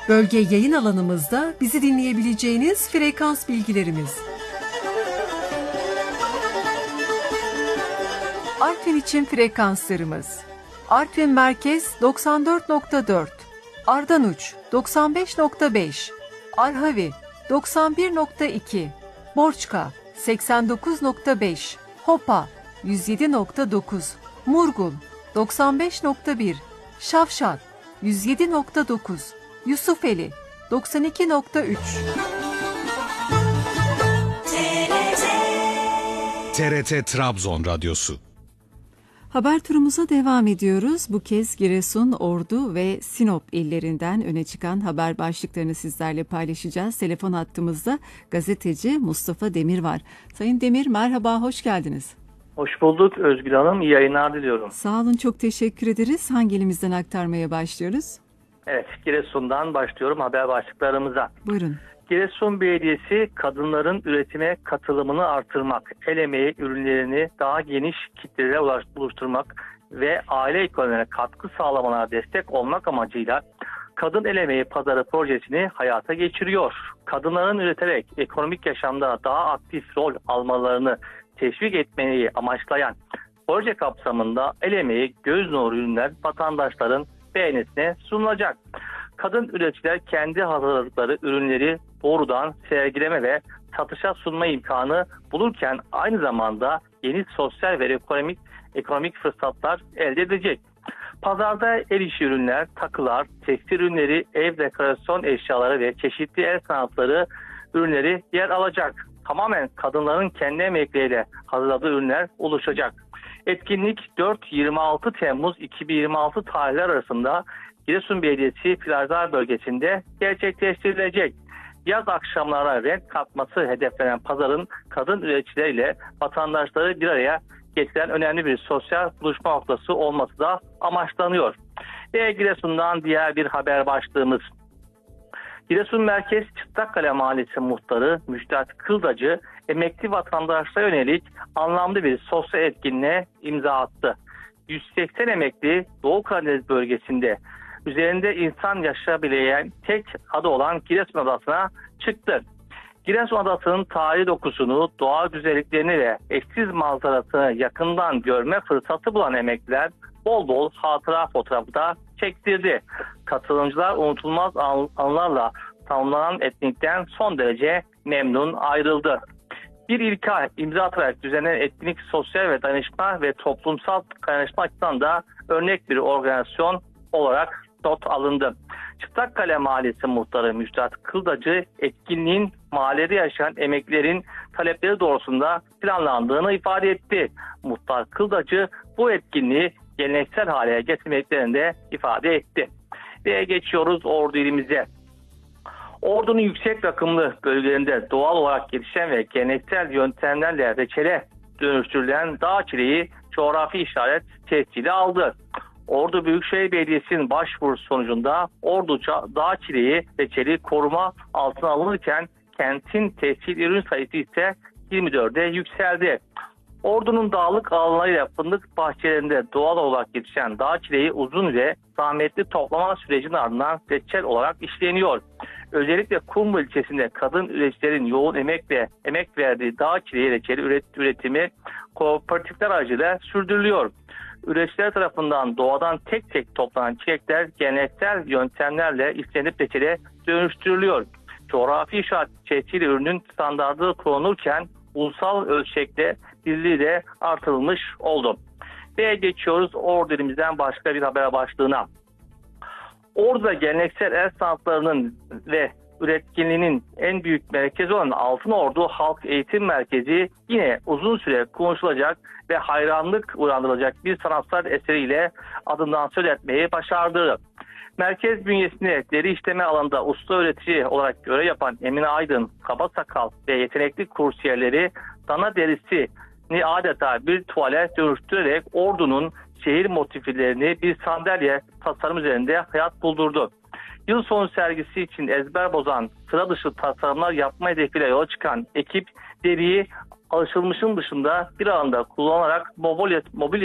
Bölge yayın alanımızda bizi dinleyebileceğiniz frekans bilgilerimiz. Artvin için frekanslarımız: Artvin Merkez 94.4, Ardanuç 95.5, Arhavi 91.2, Borçka 89.5, Hopa 107.9, Murgul 95.1, Şavşat 107.9, Yusufeli 92.3. TRT Trabzon Radyosu. Haber turumuza devam ediyoruz. Bu kez Giresun, Ordu ve Sinop illerinden öne çıkan haber başlıklarını sizlerle paylaşacağız. Telefon hattımızda gazeteci Mustafa Demir var. Sayın Demir, merhaba, hoş geldiniz. Hoş bulduk Özgür Hanım. İyi yayınlar diliyorum. Sağ olun, çok teşekkür ederiz. Hangi elimizden aktarmaya başlıyoruz? Evet, Giresun'dan başlıyorum haber başlıklarımıza. Buyurun. Giresun Belediyesi kadınların üretime katılımını artırmak, el emeği ürünlerini daha geniş kitlelere buluşturmak ve aile ekonomilerine katkı sağlamalarına destek olmak amacıyla Kadın El Emeği Pazarı projesini hayata geçiriyor. Kadınların üreterek ekonomik yaşamda daha aktif rol almalarını teşvik etmeyi amaçlayan proje kapsamında el emeği göz nuru ürünler vatandaşların beğenisine sunulacak. Kadın üreticiler kendi hazırladıkları ürünleri doğrudan sergileme ve satışa sunma imkanı bulurken aynı zamanda yeni sosyal ve ekonomik fırsatlar elde edecek. Pazarda el işi ürünler, takılar, tekstil ürünleri, ev dekorasyon eşyaları ve çeşitli el sanatları ürünleri yer alacak. Tamamen kadınların kendi emekleriyle hazırladığı ürünler oluşacak. Etkinlik 4-26 Temmuz 2026 tarihler arasında Giresun Belediyesi plajlar bölgesinde gerçekleştirilecek. Yaz akşamlara renk katması hedeflenen pazarın kadın üreticileriyle vatandaşları bir araya getiren önemli bir sosyal buluşma noktası olması da amaçlanıyor. Ve Giresun'dan diğer bir haber başlığımız. Giresun Merkez Çıtlakkale Mahallesi Muhtarı Müjdat Kıldacı emekli vatandaşlara yönelik anlamlı bir sosyal etkinliğe imza attı. 180 emekli Doğu Karadeniz bölgesinde üzerinde insan yaşayabilen tek adı olan Giresun Adası'na çıktı. Giresun Adası'nın tarihi dokusunu, doğal güzelliklerini ve eşsiz manzarasını yakından görme fırsatı bulan emekliler bol bol hatıra fotoğrafı da çektirdi. Katılımcılar unutulmaz anılarla tamamlanan etkinlikten son derece memnun ayrıldı. Bir ilke imza atarak düzenlenen etkinlik sosyal ve dayanışma ve toplumsal dayanışma açısından da örnek bir organizasyon olarak not alındı. Çıtlakkale Mahallesi Muhtarı Müjdat Kıldacı etkinliğin mahallede yaşayan emeklilerin talepleri doğrultusunda planlandığını ifade etti. Muhtar Kıldacı bu etkinliği geleneksel hale getirmeklerini de ifade etti. Ve geçiyoruz Ordu ilimize. Ordu'nun yüksek rakımlı bölgelerinde doğal olarak gelişen ve geleneksel yöntemlerle reçele dönüştürülen dağ çileği coğrafi işaret tescili aldı. Ordu Büyükşehir Belediyesi'nin başvurusu sonucunda Ordu dağ çileği reçeli koruma altına alınırken kentin tescil ürün sayısı ise 24'e yükseldi. Ordu'nun dağlık alanlarıyla fındık bahçelerinde doğal olarak yetişen dağ çileği uzun ve zahmetli toplama sürecinin ardından reçel olarak işleniyor. Özellikle Kumru ilçesinde kadın üreticilerin yoğun emek verdiği dağ çileği reçeli üretimi kooperatifler aracılığıyla sürdürülüyor. Üreticiler tarafından doğadan tek tek toplanan çilekler geleneksel yöntemlerle işlenip reçele dönüştürülüyor. Coğrafi işaret tescili ürünün standardı konulurken ulusal ölçekte birliği de artırılmış oldu. Ve geçiyoruz Ordu ilimizden başka bir haber başlığına. Ordu'da geleneksel el sanatlarının ve üretkenliğinin en büyük merkezi olan Altınordu Halk Eğitim Merkezi yine uzun süre konuşulacak ve hayranlık uyandırılacak bir sanatsal eseriyle adından söz etmeyi başardı. Merkez bünyesinde deri işleme alanında usta öğretici olarak görev yapan Emine Aydın, Kabasakal ve yetenekli kursiyerleri dana derisini adeta bir tuvale dönüştürerek Ordu'nun şehir motiflerini bir sandalye tasarım üzerinde hayat buldurdu. Yıl sonu sergisi için ezber bozan, sıra dışı tasarımlar yapma hedefiyle yola çıkan ekip deriyi alışılmışın dışında bir alanda kullanarak mobilya